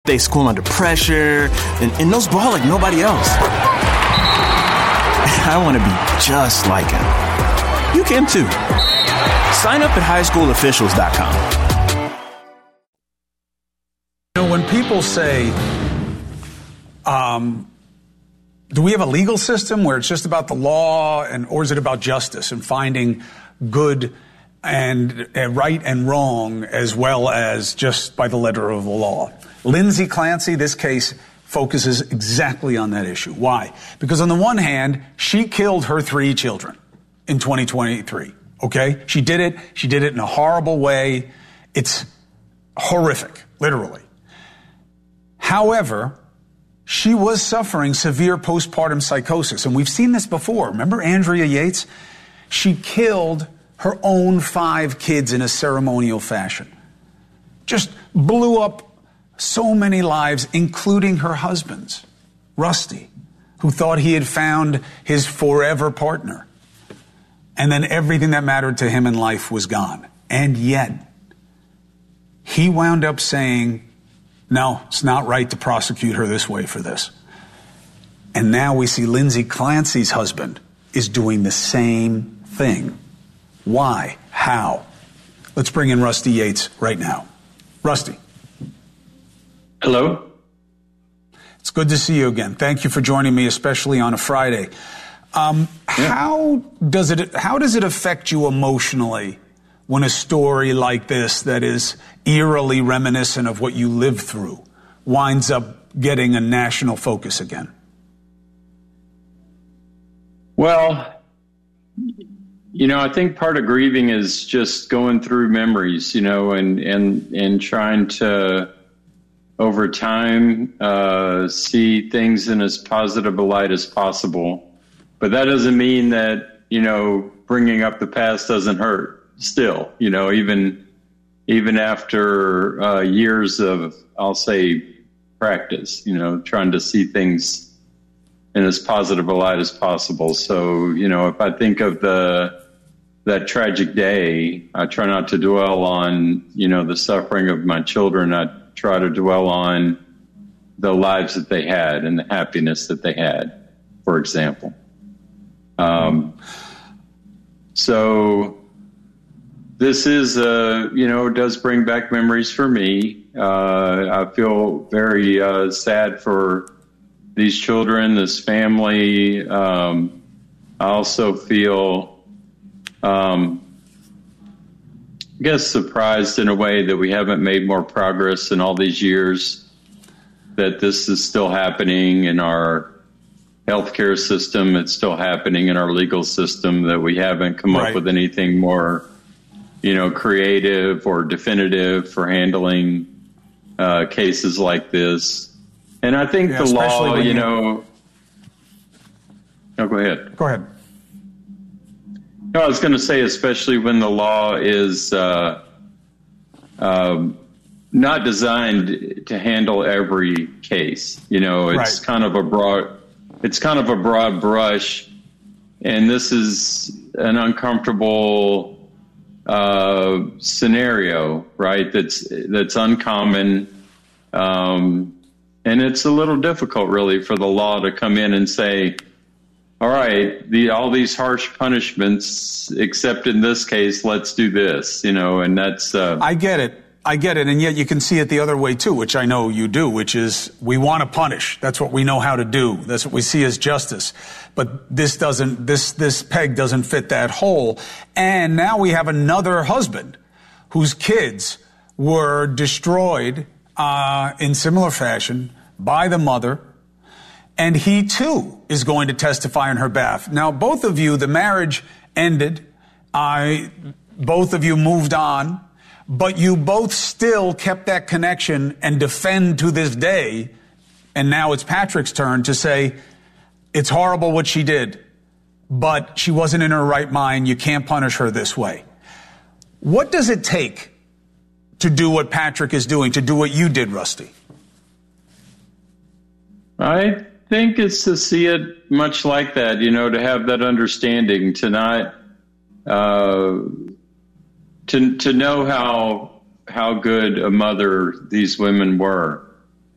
They school under pressure, and those ball like nobody else. I want to be just like him. You can too. Sign up at highschoolofficials.com. You know, when people say, do we have a legal system where it's just about the law, or is it about justice and finding good and right and wrong as well as just by the letter of the law? Lindsay Clancy, this case focuses exactly on that issue. Why? Because on the one hand, she killed her 3 children in 2023. Okay? She did it in a horrible way. It's horrific, literally. However, she was suffering severe postpartum psychosis. And we've seen this before. Remember Andrea Yates? She killed her own 5 kids in a ceremonial fashion. Just blew up so many lives, including her husband's, Rusty, who thought he had found his forever partner. And then everything that mattered to him in life was gone. And yet, he wound up saying, no, it's not right to prosecute her this way for this. And now we see Lindsay Clancy's husband is doing the same thing. Why? How? Let's bring in Rusty Yates right now. Rusty. Hello. It's good to see you again. Thank you for joining me, especially on a Friday. How does it affect you emotionally when a story like this that is eerily reminiscent of what you lived through winds up getting a national focus again? Well, you know, I think part of grieving is just going through memories, you know, and trying to, over time, see things in as positive a light as possible. But that doesn't mean that, you know, bringing up the past doesn't hurt still, you know, even after years of, I'll say, practice, you know, trying to see things in as positive a light as possible. So, you know, if I think of that tragic day, I try not to dwell on, you know, the suffering of my children. I try to dwell on the lives that they had and the happiness that they had, for example. So this is, you know, does bring back memories for me. I feel very sad for these children, this family. I also feel, I guess, surprised in a way that we haven't made more progress in all these years, that this is still happening in our healthcare system. It's still happening in our legal system, that we haven't come up with anything more, you know, creative or definitive for handling cases like this. And I think the law, you know... No, go ahead. Go ahead. No, I was going to say, especially when the law is not designed to handle every case. You know, it's kind of a broad brush, and this is an uncomfortable scenario, right? That's uncommon, and it's a little difficult, really, for the law to come in and say, all right, all these harsh punishments, except in this case, let's do this, you know, and that's... I get it. And yet you can see it the other way, too, which I know you do, which is we want to punish. That's what we know how to do. That's what we see as justice. But this peg doesn't fit that hole. And now we have another husband whose kids were destroyed in similar fashion by the mother. And he, too, is going to testify on her behalf. Now, both of you, the marriage ended. Both of you moved on. But you both still kept that connection and defend to this day. And now it's Patrick's turn to say, it's horrible what she did, but she wasn't in her right mind. You can't punish her this way. What does it take to do what Patrick is doing, to do what you did, Rusty? I think it's to see it much like that, you know, to have that understanding, to not, to know how good a mother these women were,